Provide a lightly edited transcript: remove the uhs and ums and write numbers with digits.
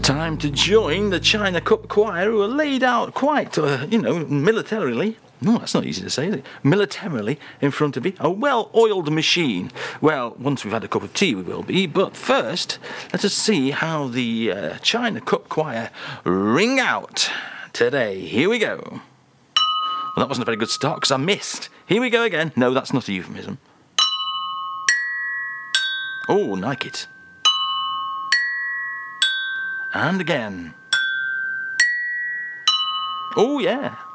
Time to join the China Cup choir, who are laid out quite, militarily. No, that's not easy to say, is it? Militarily in front of me. A well-oiled machine. Well, once we've had a cup of tea, we will be. But first, let us see how the China Cup choir ring out today. Here we go. Well, that wasn't a very good start because I missed. Here we go again. No, that's not a euphemism. Oh, like it. And again. Oh, yeah.